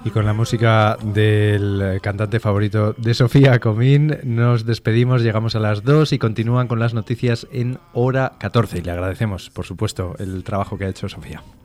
Y con la música del cantante favorito de Sofía Comín nos despedimos, llegamos a las 2 y continúan con las noticias en hora 14. Y le agradecemos, por supuesto, el trabajo que ha hecho Sofía.